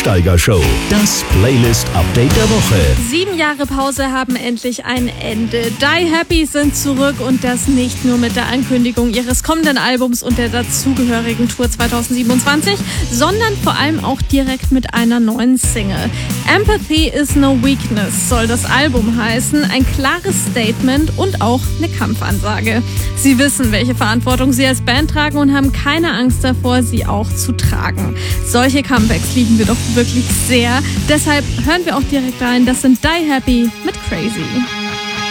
Steiger Show, das Playlist-Update der Woche. 7 Jahre Pause haben endlich ein Ende. Die Happy sind zurück und das nicht nur mit der Ankündigung ihres kommenden Albums und der dazugehörigen Tour 2027, sondern vor allem auch direkt mit einer neuen Single. Empathy is no weakness soll das Album heißen, ein klares Statement und auch eine Kampfansage. Sie wissen, welche Verantwortung sie als Band tragen und haben keine Angst davor, sie auch zu tragen. Solche Comebacks lieben wir doch wirklich sehr. Deshalb hören wir auch direkt rein. Das sind Die Happy mit Crazy.